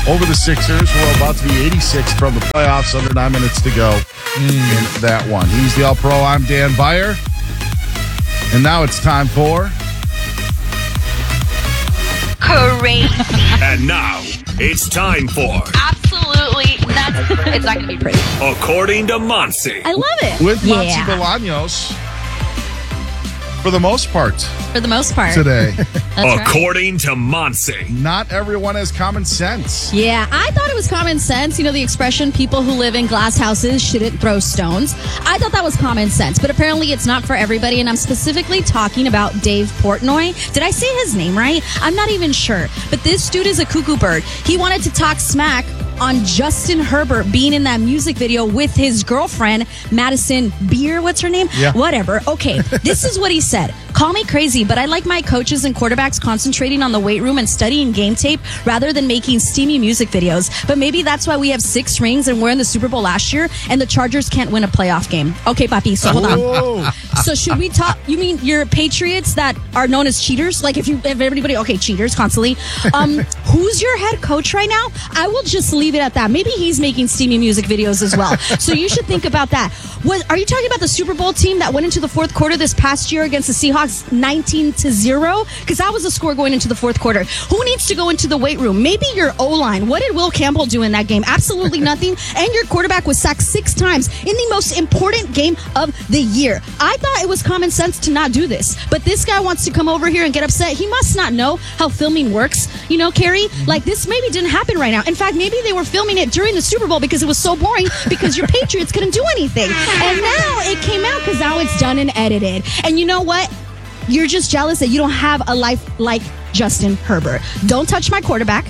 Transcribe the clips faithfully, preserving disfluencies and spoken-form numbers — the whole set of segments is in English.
over the Sixers, who are about to be eighty-six from the playoffs, under nine minutes to go mm. in that one. He's the All-Pro. I'm Dan Beyer. And now it's time for... Crazy. And now, it's time for... Absolutely. That's, it's not going to be pretty. According to Monty. I love it. With Monty yeah. Bolaños, for the most part. For the most part. Today. That's According right. to Monty. Not everyone has common sense. Yeah, I thought it was common sense. You know, the expression, people who live in glass houses shouldn't throw stones. I thought that was common sense, but apparently it's not for everybody, and I'm specifically talking about Dave Portnoy. Did I say his name right? I'm not even sure, but this dude is a cuckoo bird. He wanted to talk smack on Justin Herbert being in that music video with his girlfriend, Madison Beer. What's her name? Yeah. Whatever. Okay, this is what he said. Call me crazy, but I like my coaches and quarterbacks concentrating on the weight room and studying game tape rather than making steamy music videos. But maybe that's why we have six rings and we're in the Super Bowl last year and the Chargers can't win a playoff game. Okay, papi, so hold on. So should we talk? You mean your Patriots that are known as cheaters? Like if you, if everybody, okay, cheaters constantly. Um, who's your head coach right now? I will just leave it at that. Maybe he's making steamy music videos as well. So you should think about that. What, are you talking about the Super Bowl team that went into the fourth quarter this past year against the Seahawks nineteen to zero? Because that was the score going into the fourth quarter. Who needs to go into the weight room? Maybe your O-line. What did Will Campbell do in that game? Absolutely nothing. And your quarterback was sacked six times in the most important game of the year. I thought it was common sense to not do this. But this guy wants to come over here and get upset. He must not know how filming works. You know, Carrie? Like, this maybe didn't happen right now. In fact, maybe they were filming it during the Super Bowl because it was so boring because your Patriots couldn't do anything. And now it came out because now it's done and edited. And you know what? You're just jealous that you don't have a life like Justin Herbert. Don't touch my quarterback.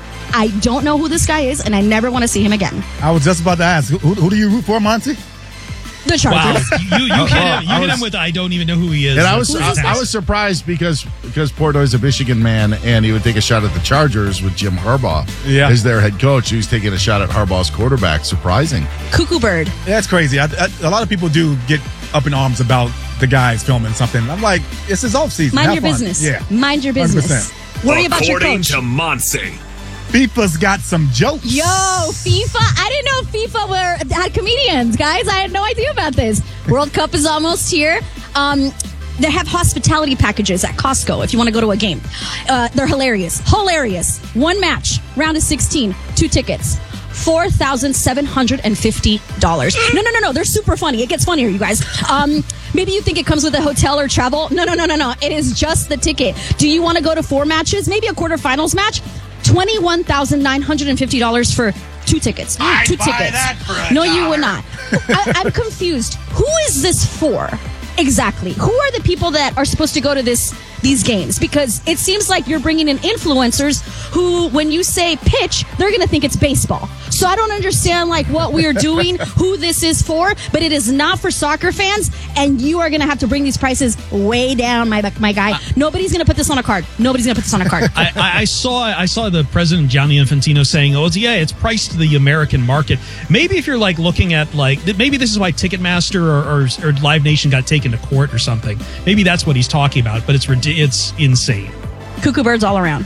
I don't know who this guy is, and I never want to see him again. I was just about to ask, who, who do you root for, Monty? The Chargers. Wow, you, you hit him, you hit him with I don't even know who he is. And I was I, I was surprised because because Portnoy's a Michigan man and he would take a shot at the Chargers with Jim Harbaugh yeah. as their head coach. He was taking a shot at Harbaugh's quarterback. Surprising. Cuckoo bird. That's crazy. I, I, a lot of people do get up in arms about the guys filming something. I'm like, it's his off season. Mind Have your fun. business. Yeah. Mind your business. one hundred percent. Worry about your According coach. to Monty. FIFA's got some jokes. Yo, FIFA. I didn't know FIFA were had comedians, guys. I had no idea about this. World Cup is almost here. Um, they have hospitality packages at Costco if you want to go to a game. Uh, they're hilarious. Hilarious. One match, round of sixteen, two tickets. four thousand seven hundred fifty dollars. No, no, no, no. They're super funny. It gets funnier, you guys. Um, maybe you think it comes with a hotel or travel. No, no, no, no, no. It is just the ticket. Do you want to go to four matches? Maybe a quarterfinals match? twenty-one thousand nine hundred fifty dollars for two tickets. I'd two buy tickets. that for a no, you dollar. would not. I, I'm confused. Who is this for? Exactly. Who are the people that are supposed to go to this these games? Because it seems like you're bringing in influencers who, when you say pitch, they're going to think it's baseball. So I don't understand like what we are doing, who this is for, but it is not for soccer fans, and you are going to have to bring these prices way down, my my guy. Uh, Nobody's going to put this on a card. Nobody's going to put this on a card. I, I, I saw I saw the president Gianni Infantino saying, "Oh, it's, yeah, it's priced to the American market." Maybe if you're like looking at like maybe this is why Ticketmaster or, or, or Live Nation got taken to court or something. Maybe that's what he's talking about. But it's it's insane. Cuckoo birds all around.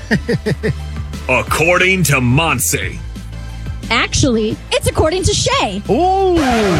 According to Monty. Actually, it's according to Shay. Ooh.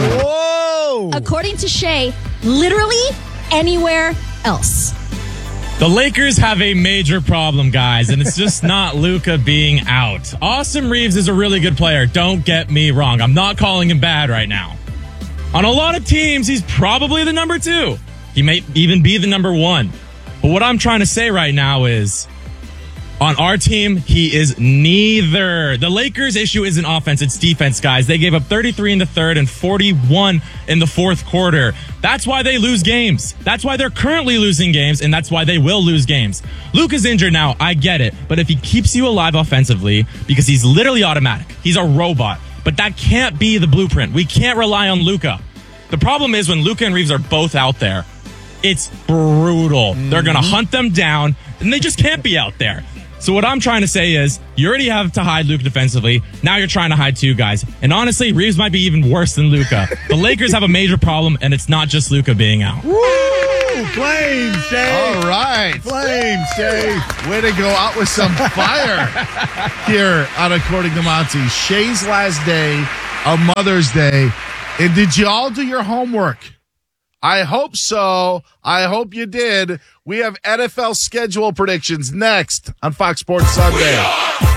Whoa. According to Shay, literally anywhere else. The Lakers have a major problem, guys, and it's just not Luka being out. Austin Reeves is a really good player. Don't get me wrong. I'm not calling him bad right now. On a lot of teams, he's probably the number two. He may even be the number one. But what I'm trying to say right now is, on our team, he is neither. The Lakers' issue isn't offense, it's defense, guys. They gave up thirty-three in the third and forty-one in the fourth quarter. That's why they lose games. That's why they're currently losing games, and that's why they will lose games. Luka's injured now, I get it. But if he keeps you alive offensively, because he's literally automatic, he's a robot. But that can't be the blueprint. We can't rely on Luka. The problem is when Luka and Reeves are both out there, it's brutal. Mm-hmm. They're going to hunt them down, and they just can't be out there. So what I'm trying to say is, you already have to hide Luka defensively. Now you're trying to hide two guys. And honestly, Reeves might be even worse than Luka. The Lakers have a major problem, and it's not just Luka being out. Woo! Flame, Shay. All right. Flame, Shay. Way to go out with some fire here on According to Monty. Shay's last day of Mother's Day. And did you all do your homework? I hope so. I hope you did. We have N F L schedule predictions next on Fox Sports Sunday.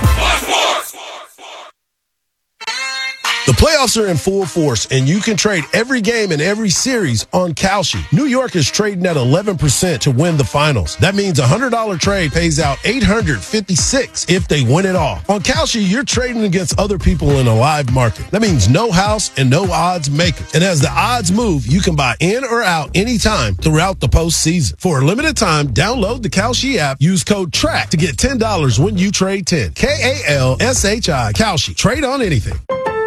The playoffs are in full force, and you can trade every game and every series on Kalshi. New York is trading at eleven percent to win the finals. That means a one hundred dollars trade pays out eight hundred fifty-six dollars if they win it all. On Kalshi, you're trading against other people in a live market. That means no house and no odds makers. And as the odds move, you can buy in or out anytime throughout the postseason. For a limited time, download the Kalshi app. Use code TRACK to get ten dollars when you trade ten. K A L S H I. Kalshi. Trade on anything.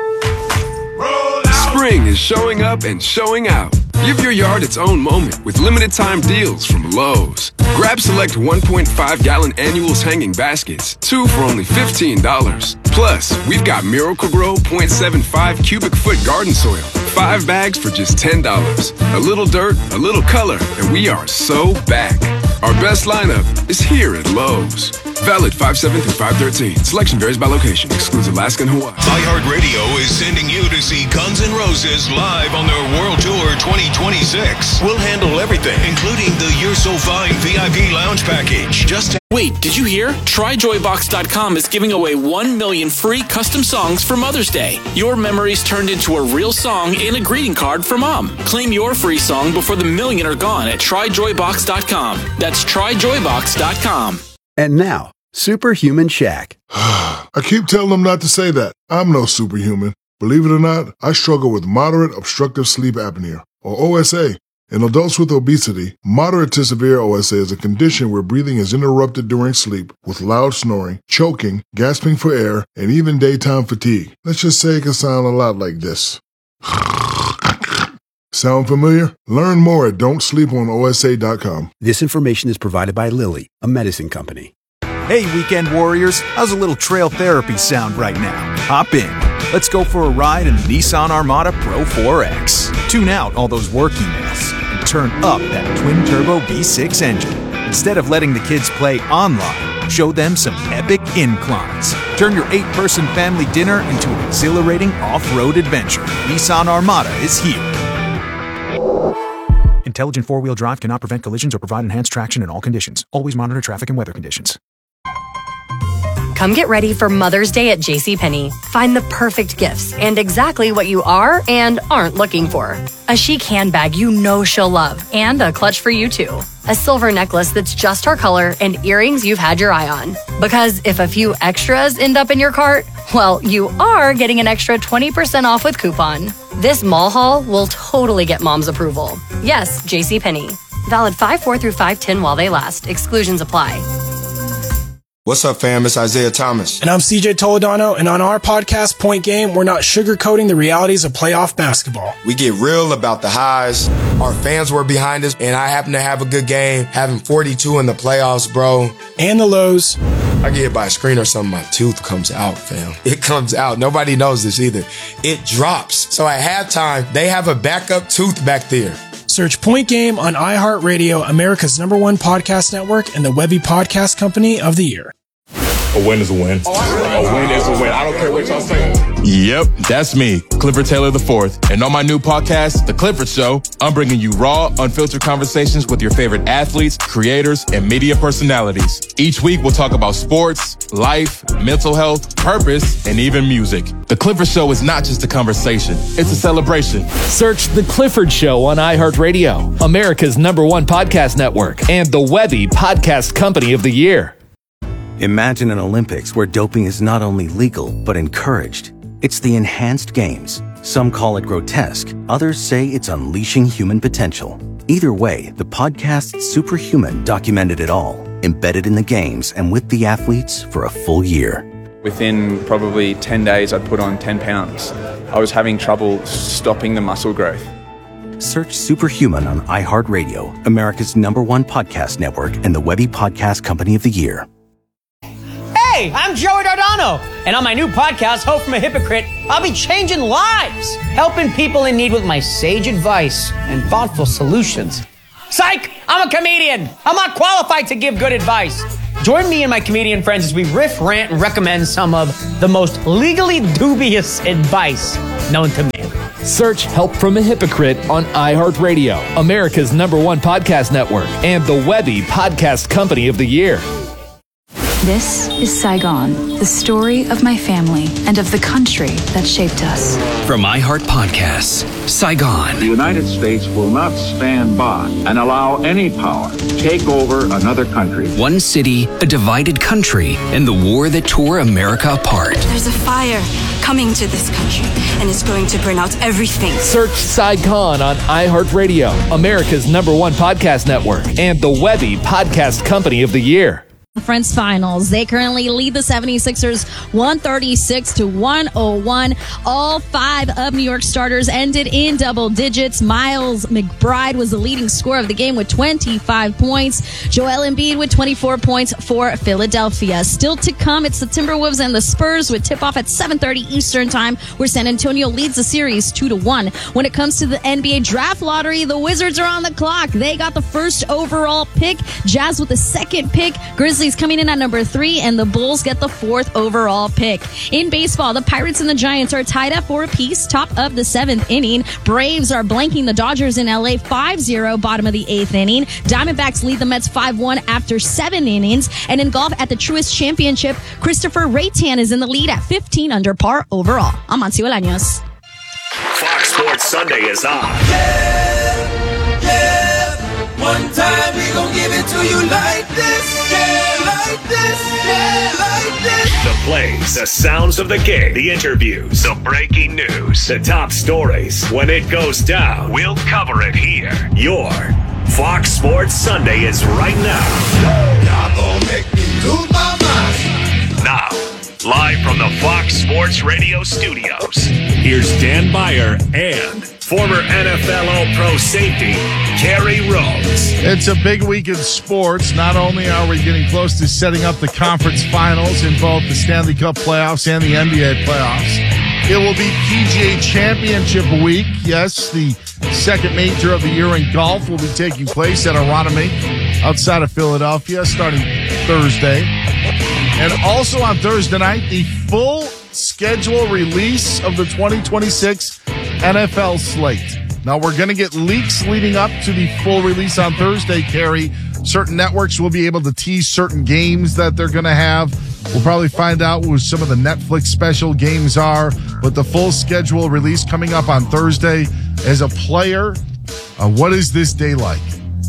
Spring is showing up and showing out. Give your yard its own moment with limited time deals from Lowe's. Grab select one point five gallon annuals hanging baskets, two for only fifteen dollars. Plus, we've got Miracle-Gro point seven five cubic foot garden soil, five bags for just ten dollars. A little dirt, a little color, and we are so back. Our best lineup is here at Lowe's. Valid five seven through five thirteen. Selection varies by location. Excludes Alaska and Hawaii. iHeartRadio is sending you to see Guns N' Roses live on their World Tour twenty twenty-six. We'll handle everything, including the You're So Fine V I P lounge package. Just Wait, did you hear? Try Joy Box dot com is giving away one million free custom songs for Mother's Day. Your memories turned into a real song and a greeting card for Mom. Claim your free song before the million are gone at Try Joy Box dot com. That's Try Joy Box dot com. And now, Superhuman Shaq. I keep telling them not to say that. I'm no superhuman. Believe it or not, I struggle with moderate obstructive sleep apnea, or O S A. In adults with obesity, moderate to severe O S A is a condition where breathing is interrupted during sleep with loud snoring, choking, gasping for air, and even daytime fatigue. Let's just say it can sound a lot like this. Sound familiar? Learn more at don't sleep on O S A dot com. This information is provided by Lilly, a medicine company. Hey, weekend warriors, how's a little trail therapy sound right now? Hop in. Let's go for a ride in the Nissan Armada Pro four X. Tune out all those work emails and turn up that twin-turbo V six engine. Instead of letting the kids play online, show them some epic inclines. Turn your eight-person family dinner into an exhilarating off-road adventure. Nissan Armada is here. Intelligent four-wheel drive cannot prevent collisions or provide enhanced traction in all conditions. Always monitor traffic and weather conditions. Come get ready for Mother's Day at JCPenney. Find the perfect gifts and exactly what you are and aren't looking for. A chic handbag you know she'll love and a clutch for you too. A silver necklace that's just her color and earrings you've had your eye on. Because if a few extras end up in your cart, well, you are getting an extra twenty percent off with coupon. This mall haul will totally get mom's approval. Yes, JCPenney. Valid five four through five ten while they last. Exclusions apply. What's up, fam? It's Isaiah Thomas. And I'm C J Toledano, and on our podcast, Point Game, we're not sugarcoating the realities of playoff basketball. We get real about the highs. Our fans were behind us, and I happen to have a good game, having forty-two in the playoffs, bro. And the lows. I get hit by a screen or something, my tooth comes out, fam. It comes out. Nobody knows this either. It drops. So at halftime, they have a backup tooth back there. Search Point Game on iHeartRadio, America's number one podcast network, and the Webby Podcast Company of the Year. A win is a win. A win is a win. I don't care what y'all say. Yep, that's me, Clifford Taylor the fourth. And on my new podcast, The Clifford Show, I'm bringing you raw, unfiltered conversations with your favorite athletes, creators, and media personalities. Each week, we'll talk about sports, life, mental health, purpose, and even music. The Clifford Show is not just a conversation, it's a celebration. Search The Clifford Show on iHeartRadio, America's number one podcast network, and the Webby Podcast Company of the Year. Imagine an Olympics where doping is not only legal, but encouraged. It's the enhanced games. Some call it grotesque. Others say it's unleashing human potential. Either way, the podcast Superhuman documented it all, embedded in the games and with the athletes for a full year. Within probably ten days, I'd put on ten pounds. I was having trouble stopping the muscle growth. Search Superhuman on iHeartRadio, America's number one podcast network, and the Webby Podcast Company of the Year. Hi, I'm Joey Dardano, and on my new podcast, Hope from a Hypocrite, I'll be changing lives, helping people in need with my sage advice and thoughtful solutions. Psych! I'm a comedian. I'm not qualified to give good advice. Join me and my comedian friends as we riff, rant, and recommend some of the most legally dubious advice known to me. Search Help from a Hypocrite on iHeartRadio, America's number one podcast network, and the Webby Podcast Company of the Year. This is Saigon, the story of my family and of the country that shaped us. From iHeart Podcasts, Saigon. The United States will not stand by and allow any power to take over another country. One city, a divided country, and the war that tore America apart. There's a fire coming to this country, and it's going to burn out everything. Search Saigon on iHeartRadio, America's number one podcast network, and the Webby Podcast Company of the Year. Conference Finals. They currently lead the seventy-sixers one thirty-six to one oh one. All five of New York starters ended in double digits. Miles McBride was the leading scorer of the game with twenty-five points. Joel Embiid with twenty-four points for Philadelphia. Still to come, it's the Timberwolves and the Spurs with tip-off at seven thirty Eastern Time, where San Antonio leads the series two to one. When it comes to the N B A draft lottery, the Wizards are on the clock. They got the first overall pick. Jazz with the second pick. Grizzlies coming in at number three, and the Bulls get the fourth overall pick. In baseball, the Pirates and the Giants are tied up for a piece, top of the seventh inning. Braves are blanking the Dodgers in L A five zero, bottom of the eighth inning. Diamondbacks lead the Mets five one after seven innings. And in golf at the Truist Championship, Christopher Raytan is in the lead at fifteen under par overall. I'm Monty Bolaños. Fox Sports Sunday is on. Yeah, yeah. One time we gon' give it to you like this. Yeah. Like this, yeah, like this. The plays, the sounds of the game, the interviews, the breaking news, the top stories. When it goes down, we'll cover it here. Your Fox Sports Sunday is right now. Y'all gon' make me lose my mind. Now, live from the Fox Sports Radio studios, here's Dan Beyer and former N F L All-Pro safety, Kerry Rhodes. It's a big week in sports. Not only are we getting close to setting up the conference finals in both the Stanley Cup playoffs and the N B A playoffs, it will be P G A Championship week. Yes, the second major of the year in golf will be taking place at Aronimink outside of Philadelphia starting Thursday. And also on Thursday night, the full schedule release of the twenty twenty-six N F L slate. Now, we're going to get leaks leading up to the full release on Thursday, Kerry. Certain networks will be able to tease certain games that they're going to have. We'll probably find out what some of the Netflix special games are. But the full schedule release coming up on Thursday. As a player, uh, what is this day like?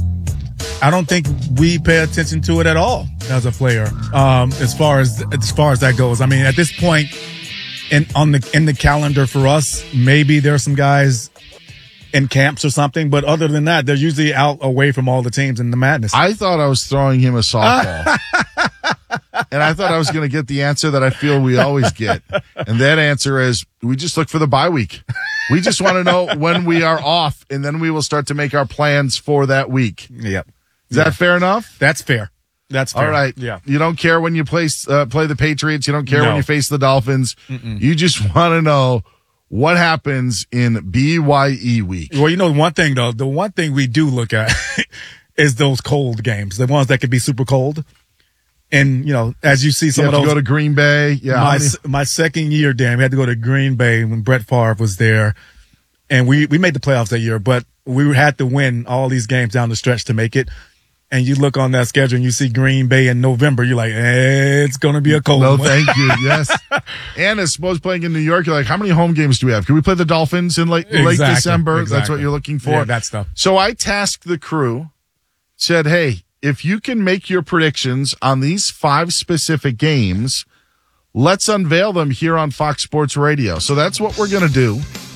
I don't think we pay attention to it at all as a player. Um, as far as as far as that goes, I mean, at this point in on the in the calendar for us, maybe there are some guys in camps or something, but other than that, they're usually out away from all the teams in the madness. I thought I was throwing him a softball. And I thought I was going to get the answer that I feel we always get. And that answer is we just look for the bye week. We just want to know when we are off, and then we will start to make our plans for that week. Yep. Is that fair enough? That's fair. That's fair. All right. Yeah. You don't care when you play, uh, play the Patriots. You don't care No. when you face the Dolphins. Mm-mm. You just want to know what happens in B Y E week. Well, you know, one thing though, the one thing we do look at is those cold games, the ones that could be super cold. And, you know, as you see some You of have those. to go to Green Bay. Yeah. how my, many- my second year, Dan, we had to go to Green Bay when Brett Favre was there. And we, we made the playoffs that year, but we had to win all these games down the stretch to make it. And you look on that schedule and you see Green Bay in November, you're like, eh, it's going to be a cold No, one. thank you. Yes. And I suppose playing in New York, you're like, how many home games do we have? Can we play the Dolphins in late, late Exactly, December? That's exactly. what you're looking for. Yeah, that stuff. So I tasked the crew, said, hey, if you can make your predictions on these five specific games, let's unveil them here on Fox Sports Radio. So that's what we're going to do.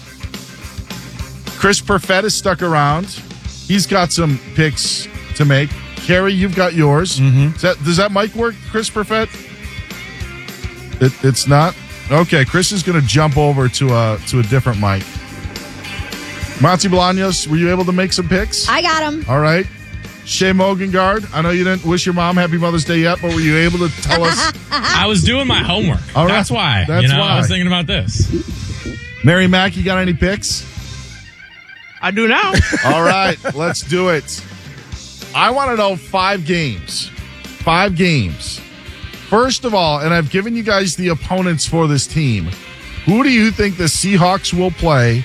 Chris Perfett is stuck around. He's got some picks to make. Kerry, you've got yours. Mm-hmm. Does that, does that mic work, Chris Perfett? It, it's not? Okay, Chris is going to jump over to a, to a different mic. Monty Bolaños, were you able to make some picks? I got him. All right. Shay Mogengard, I know you didn't wish your mom Happy Mother's Day yet, but were you able to tell us? I was doing my homework. All right. That's why. That's you know, why. I was thinking about this. Mary Mack, you got any picks? I do now. All right, let's do it. I want to know five games. Five games. First of all, and I've given you guys the opponents for this team. Who do you think the Seahawks will play